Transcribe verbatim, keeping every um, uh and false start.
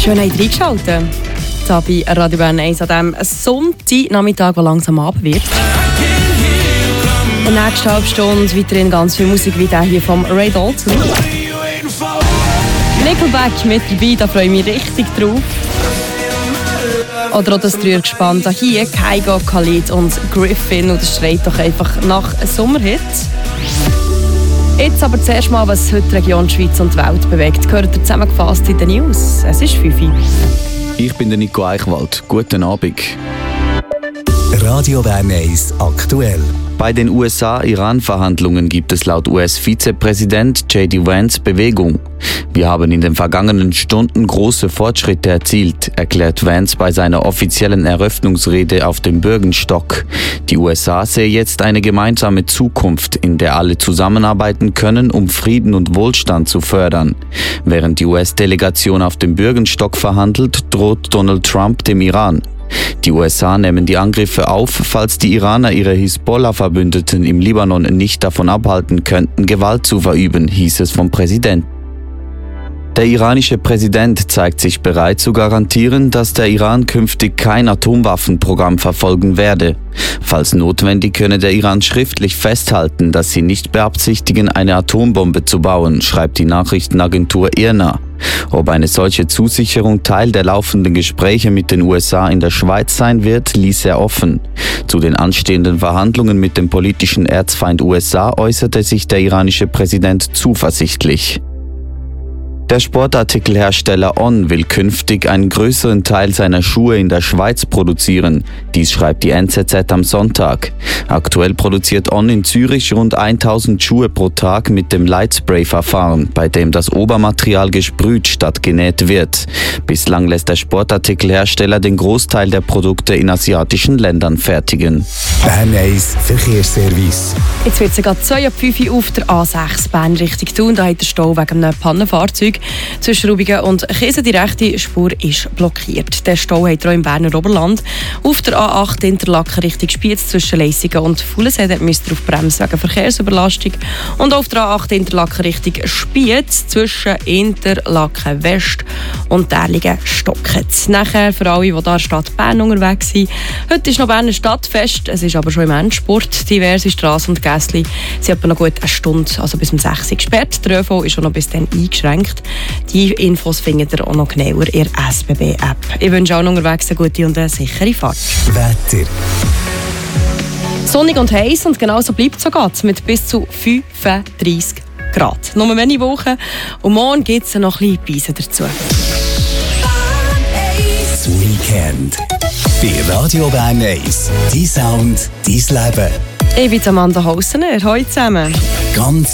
Schön, habt ihr eingeschaltet. Hier bei Radio Bern eins an diesem Sonntagnachmittag, der langsam Abend wird. In der nächsten halben Stunde weiterhin ganz viel Musik wie der hier vom Ray Dalton. Nickelback mit dabei, da freue ich mich richtig drauf. Oder auch das Dreier gespannt. Hier Kygo, Khalid und Griffin. Und das schreit doch einfach nach Sommerhit. Jetzt aber zuerst mal, was heute die Region Schweiz und die Welt bewegt. Gehört ihr zusammengefasst in den News. Es ist fünf Uhr. Ich bin der Nico Eichwald. Guten Abend. Radio Bern eins aktuell. Bei den U S A-Iran-Verhandlungen gibt es laut U S-Vizepräsident J D Vance Bewegung. Wir haben in den vergangenen Stunden große Fortschritte erzielt, erklärt Vance bei seiner offiziellen Eröffnungsrede auf dem Bürgenstock. Die U S A sehe jetzt eine gemeinsame Zukunft, in der alle zusammenarbeiten können, um Frieden und Wohlstand zu fördern. Während die U S-Delegation auf dem Bürgenstock verhandelt, droht Donald Trump dem Iran. Die U S A nehmen die Angriffe auf, falls die Iraner ihre Hisbollah-Verbündeten im Libanon nicht davon abhalten könnten, Gewalt zu verüben, hieß es vom Präsidenten. Der iranische Präsident zeigt sich bereit zu garantieren, dass der Iran künftig kein Atomwaffenprogramm verfolgen werde. Falls notwendig könne der Iran schriftlich festhalten, dass sie nicht beabsichtigen, eine Atombombe zu bauen, schreibt die Nachrichtenagentur I R N A. Ob eine solche Zusicherung Teil der laufenden Gespräche mit den U S A in der Schweiz sein wird, ließ er offen. Zu den anstehenden Verhandlungen mit dem politischen Erzfeind U S A äußerte sich der iranische Präsident zuversichtlich. Der Sportartikelhersteller On will künftig einen größeren Teil seiner Schuhe in der Schweiz produzieren. Dies schreibt die N Z Z am Sonntag. Aktuell produziert On in Zürich rund tausend Schuhe pro Tag mit dem Lightspray-Verfahren, bei dem das Obermaterial gesprüht statt genäht wird. Bislang lässt der Sportartikelhersteller den Großteil der Produkte in asiatischen Ländern fertigen. Bern eins Verkehrsservice. Jetzt wird es gerade zwei ab fünf Uhr auf der A sechs Bern Richtung Thun. Da hat der Stau wegen einem Pannenfahrzeug. Zwischen Rubigen und Käse die rechte Spur ist blockiert. Der Stau hat auch im Berner Oberland. Auf der A acht Interlaken Richtung Spiez zwischen Leissingen und Fulensee müsst ihr auf Bremse wegen Verkehrsüberlastung. Und auf der A acht Interlaken Richtung Spiez zwischen Interlaken West und Därligen Stocken. Nachher für alle, die hier in der Stadt Bern unterwegs sind. Heute ist noch Berner Stadtfest, es ist aber schon im Endspurt. Diverse Strassen und Gässli sind etwa noch gut eine Stunde, also bis um sechs Uhr gesperrt. Der ÖV ist schon noch bis dann eingeschränkt. Die Infos findet ihr auch noch genauer in der S B B-App. Ich wünsche auch unterwegs eine gute und eine sichere Fahrt. Wetter. Sonnig und heiß und genauso bleibt es sogar mit bis zu fünfunddreissig Grad. Nur wenige Wochen und morgen gibt es noch ein bisschen Beise dazu. Das Weekend. Bei Radio Bern eins. Dein Sound, dein Leben. Ich bin Amanda Haussener. Hallo zusammen. Ganz